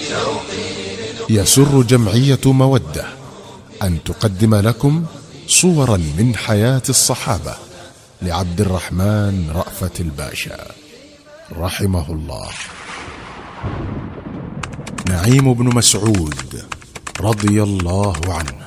يسر جمعية مودة أن تقدم لكم صورا من حياة الصحابة لعبد الرحمن رأفت الباشا رحمه الله. نعيم بن مسعود رضي الله عنه.